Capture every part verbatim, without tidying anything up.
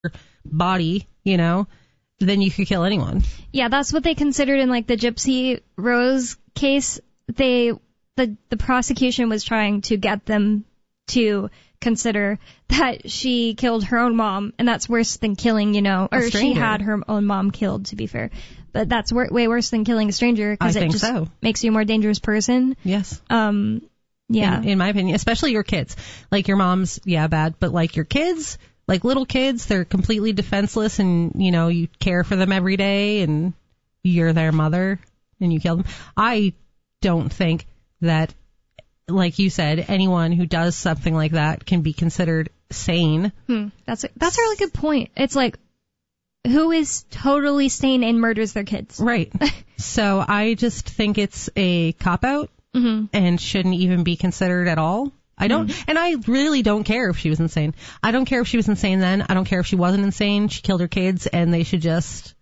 body, you know, then you could kill anyone. Yeah, that's what they considered in like the Gypsy Rose case. They the the prosecution was trying to get them to consider that she killed her own mom, and that's worse than killing, you know, or she had her own mom killed, to be fair. But that's wor- way worse than killing a stranger, because it just so. makes you a more dangerous person. Yes. Um, yeah. In, in my opinion, especially your kids. Like your mom's, yeah, bad, but like your kids, like little kids, they're completely defenseless, and, you know, you care for them every day, and you're their mother, and you kill them. I don't think that, like you said, anyone who does something like that can be considered sane. Hmm. That's a, that's a really good point. It's like, who is totally sane and murders their kids? Right. So I just think it's a cop-out mm-hmm. and shouldn't even be considered at all. I don't, mm-hmm. and I really don't care if she was insane. I don't care if she was insane then. I don't care if she wasn't insane. She killed her kids, and they should just...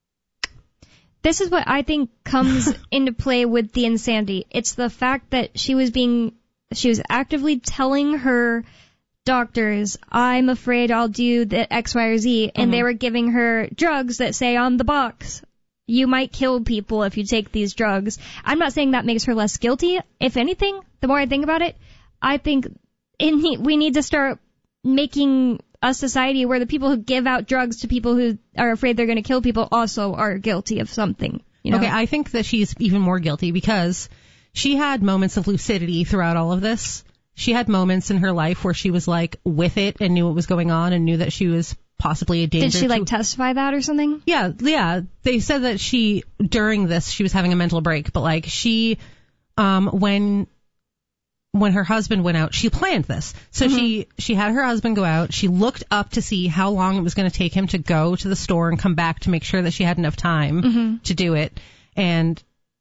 This is what I think comes into play with the insanity. It's the fact that she was being, she was actively telling her doctors, I'm afraid I'll do the X, Y, or Z, and mm-hmm. they were giving her drugs that say on the box, you might kill people if you take these drugs. I'm not saying that makes her less guilty. If anything, the more I think about it, I think in, we need to start making a society where the people who give out drugs to people who are afraid they're going to kill people also are guilty of something. You know? Okay, I think that she's even more guilty because she had moments of lucidity throughout all of this. She had moments in her life where she was like with it and knew what was going on and knew that she was possibly a danger. Did she like to... testify that or something? Yeah, yeah. They said that she, during this, she was having a mental break, but like she, um, when... when her husband went out, she planned this. So mm-hmm. she, she had her husband go out. She looked up to see how long it was going to take him to go to the store and come back to make sure that she had enough time mm-hmm. to do it. And,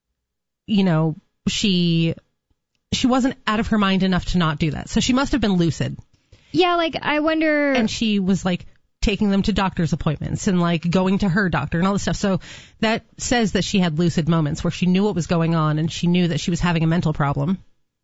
you know, she, she wasn't out of her mind enough to not do that. So she must have been lucid. Yeah, like, I wonder... And she was, like, taking them to doctor's appointments and, like, going to her doctor and all this stuff. So that says that she had lucid moments where she knew what was going on and she knew that she was having a mental problem.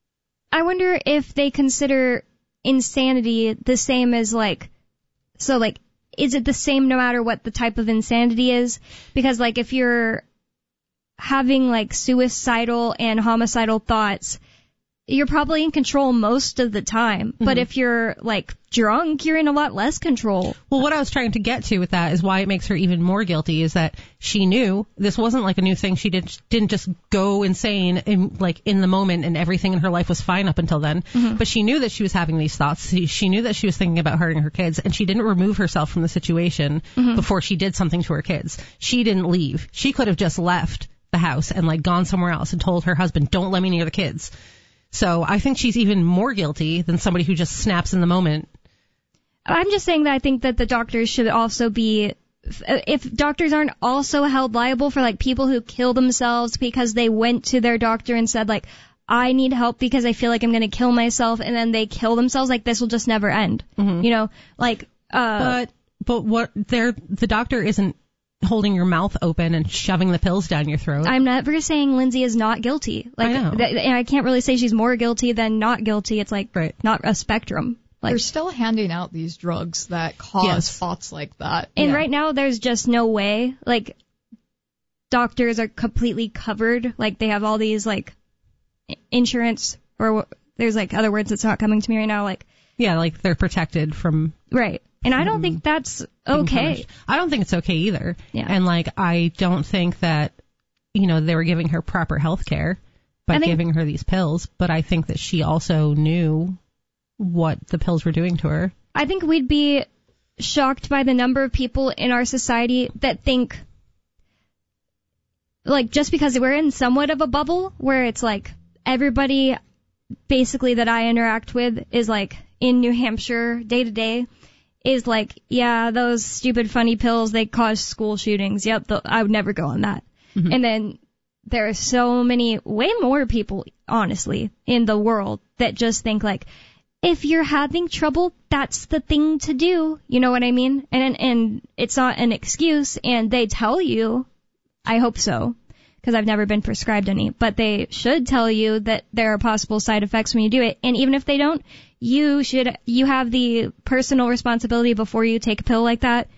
I wonder if they consider insanity the same as, like, so, like, is it the same no matter what the type of insanity is? Because, like, if you're having, like, suicidal and homicidal thoughts, you're probably in control most of the time. Mm-hmm. But if you're, like, drunk, you're in a lot less control. Well, what I was trying to get to with that is why it makes her even more guilty is that she knew this wasn't like a new thing. She did, didn't just go insane in, like, in the moment and everything in her life was fine up until then. Mm-hmm. But she knew that she was having these thoughts. She, she knew that she was thinking about hurting her kids, and she didn't remove herself from the situation mm-hmm. before she did something to her kids. She didn't leave. She could have just left the house and, like, gone somewhere else and told her husband, don't let me near the kids. So I think she's even more guilty than somebody who just snaps in the moment. I'm just saying that I think that the doctors should also be, if doctors aren't also held liable for, like, people who kill themselves because they went to their doctor and said, like, I need help because I feel like I'm going to kill myself, and then they kill themselves, like, this will just never end. Mm-hmm. You know, like, uh... But, but what, they're, the doctor isn't holding your mouth open and shoving the pills down your throat. I'm never saying Lindsay is not guilty. Like, I know. Th- and I can't really say she's more guilty than not guilty. It's, like, right. not a spectrum. Like, they're still handing out these drugs that cause yes. thoughts like that. And yeah. right now, there's just no way. Like, doctors are completely covered. Like, they have all these, like, insurance, or there's, like, other words that's not coming to me right now. Like, yeah, like, they're protected from... Right. And I don't think that's okay. I don't think it's okay either. Yeah. And, like, I don't think that, you know, they were giving her proper health care by think, giving her these pills. But I think that she also knew what the pills were doing to her. I think we'd be shocked by the number of people in our society that think, like, just because we're in somewhat of a bubble where it's like everybody basically that I interact with is, like, in New Hampshire day to day is like, yeah, those stupid funny pills, they cause school shootings. Yep, the, I would never go on that. Mm-hmm. And then there are so many, way more people, honestly, in the world that just think, like, if you're having trouble, that's the thing to do. You know what I mean? And and it's not an excuse, and they tell you, I hope so, because I've never been prescribed any, but they should tell you that there are possible side effects when you do it. And even if they don't, you should, you have the personal responsibility before you take a pill like that